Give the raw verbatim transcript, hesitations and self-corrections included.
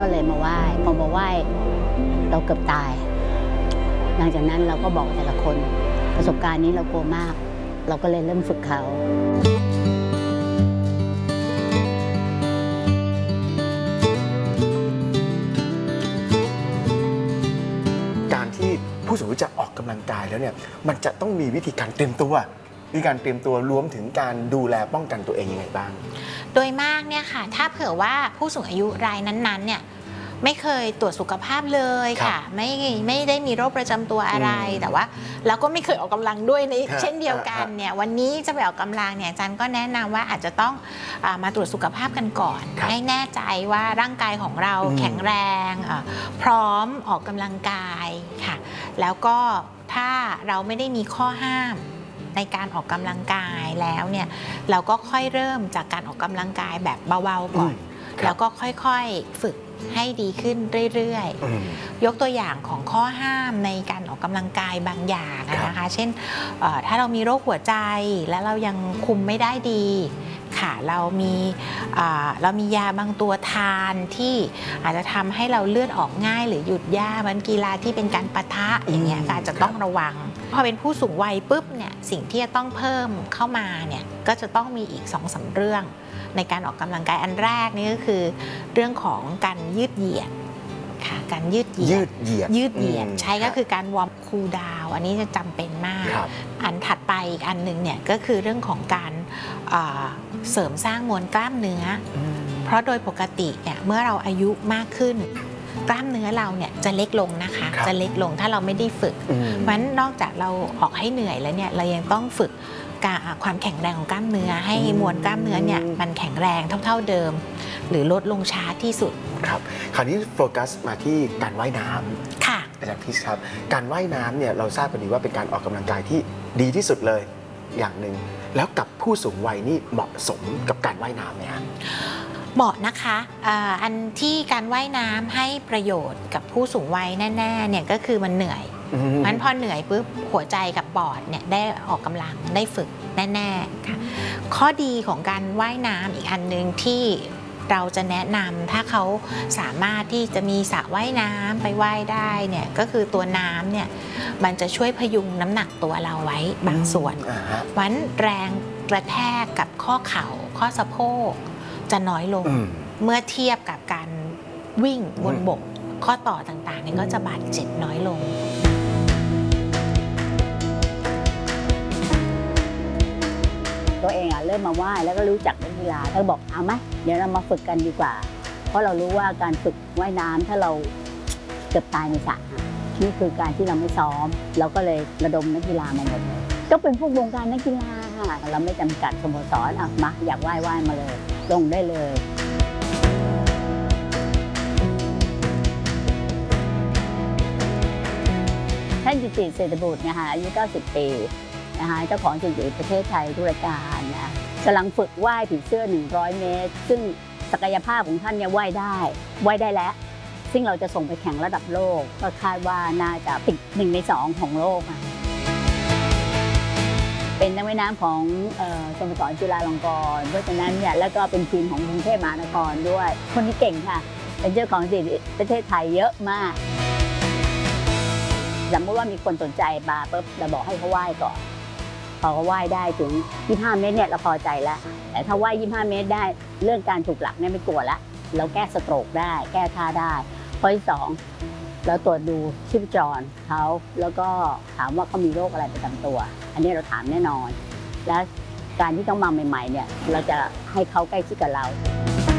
ก็เลยมาไหว้พอมาไหว้เราเกือบตายหลังจากนั้นเราก็บอกแต่ละคนประสบการณ์นี้เรากลัวมากเราก็เลยเริ่มฝึกเขาการที่ผู้สูงอายุจะออกกำลังกายแล้วเนี่ยมันจะต้องมีวิธีการเตรียมตัววิธีการเตรียมตัวรวมถึงการดูแลป้องกันตัวเองยังไงบ้างโดยมากเนี่ยค่ะถ้าเผื่อว่าผู้สูงอายุรายนั้นๆเนี่ยไม่เคยตรวจสุขภาพเลยค่ะไม่ไม่ได้มีโรคประจำตัวอะไรแต่ว่าเราก็ไม่เคยออกกำลังด้วยในเช่นเดียวกันเนี่ยวันนี้จะไปออกกำลังเนี่ยอาจารย์ก็แนะนำว่าอาจจะต้องมาตรวจสุขภาพกันก่อนให้แน่ใจว่าร่างกายของเราแข็งแรงพร้อมออกกำลังกายค่ะแล้วก็ถ้าเราไม่ได้มีข้อห้ามในการออกกำลังกายแล้วเนี่ยเราก็ค่อยเริ่มจากการออกกำลังกายแบบเบาๆก่อนแล้วก็ค่อยๆฝึกให้ดีขึ้นเรื่อยๆยกตัวอย่างของข้อห้ามในการออกกำลังกายบางอย่างนะคะเช่นถ้าเรามีโรคหัวใจแล้วเรายังคุมไม่ได้ดีค่ะเรามีเรามียาบางตัวทานที่อาจจะทำให้เราเลือดออกง่ายหรือหยุดยามันกีฬาที่เป็นการปะทะอย่างเงี้ยก็อาจจะต้องระวังพอเป็นผู้สูงวัยปุ๊บเนี่ยสิ่งที่จะต้องเพิ่มเข้ามาเนี่ยก็จะต้องมีอีก สองสาม เรื่องในการออกกำลังกายอันแรกนี่ก็คือเรื่องของการยืดเหยียดค่ะการยืดเหยียดยืดเหยียดยืดเหยียดใช้ก็คือการวอร์มคูลดาวน์อันนี้จะจำเป็นมากอันถัดไปอีกอันหนึ่งเนี่ยก็คือเรื่องของการเสริมสร้างมวลกล้ามเนื้อเพราะโดยปกติเนี่ยเมื่อเราอายุมากขึ้นกล้ามเนื้อเราเนี่ยจะเล็กลงนะคะจะเล็กลงถ้าเราไม่ได้ฝึกเพราะฉะนั้นนอกจากเราออกให้เหนื่อยแล้วเนี่ยเรายังต้องฝึกความแข็งแรงของกล้ามเนื้อให้มวลกล้ามเนื้อเนี่ยมันแข็งแรงเท่าๆเดิมหรือลดลงช้าที่สุดครับคราวนี้โฟกัสมาที่การว่ายน้ำค่ะอาจารย์พิชครับการว่ายน้ำเนี่ยเราทราบกันดีว่าเป็นการออกกำลังกายที่ดีที่สุดเลยอย่างหนึ่งแล้วกับผู้สูงวัยนี่เหมาะสมกับการว่ายน้ำไหมครับเหมาะนะคะอันที่การว่ายน้ำให้ประโยชน์กับผู้สูงวัยแน่ๆเนี่ยก็คือมันเหนื่อยงั้นพอเหนื่อยปุ๊บหัวใจกับปอดเนี่ยได้ออกกำลังได้ฝึกแน่ๆค่ะข้อดีของการว่ายน้ำอีกอันนึงที่เราจะแนะนำถ้าเขาสามารถที่จะมีสระว่ายน้ำไปว่ายได้เนี่ยก็คือตัวน้ำเนี่ยมันจะช่วยพยุงน้ำหนักตัวเราไว้บางส่วนวันแรงกระแทกกับข้อเข่าข้อสะโพกจะน้อยลงเมื่อเทียบกับการวิ่งบนบกข้อต่อต่างๆเนี่ยก็จะบาดเจ็บน้อยลงตัวเองอ่ะเริ่มมาว่ายแล้วก็รู้จักนักกีฬาเธอบอกเอาไหมเดี๋ยวเรามาฝึกกันดีกว่าเพราะเรารู้ว่าการฝึกว่ายน้ำถ้าเราเกือบตายในสระนี่คือการที่เราไม่ซ้อมเราก็เลยระดมนักกีฬามาหมดก็เป็นพวกวงการนักกีฬาค่ะเราไม่จำกัดสโมสรอ่ะมาอยากว่ายว่ายมาเลยลงได้เลยท่านจิติเศรษฐบุตรนะคะอายุเก้าสิบปีนะคะเจ้าของสถิติประเทศไทยทุกรายการนะกำลังฝึกว่ายผีเสื้อหนึ่งร้อยเมตรซึ่งศักยภาพของท่านเนี่ยว่ายได้ว่ายได้แล้วซึ่งเราจะส่งไปแข่งระดับโลกก็คาดว่าน่าจะติดหนึ่งในสองของโลกเป็นนักว่ายน้ำของสโมสรจุฬาลงกรณ์เพราะฉะนั้นเนี่ยแล้วก็เป็นทีมของกรุงเทพมหานครด้วยคนที่เก่งค่ะเป็นเจ้าของสถิติประเทศไทยเยอะมากสมมติว่ามีคนสนใจมาปุ๊บเราบอกให้เขาว่ายก่อนพอเขาว่ายได้ถึงยี่สิบห้าเมตรเนี่ยเราพอใจแล้วแต่ถ้าว่ายยี่สิบห้าเมตรได้เรื่องการถูกหลักเนี่ยไม่กลัวละเราแก้สโตรกได้แก้ท่าได้ข้อที่สองเราตรวจดูชีพจรเขาแล้วก็ถามว่าเขามีโรคอะไรประจำตัวอันนี้เราถามแน่นอนและการที่ต้องมาใหม่ๆเนี่ยเราจะให้เขาใกล้ชิดกับเรา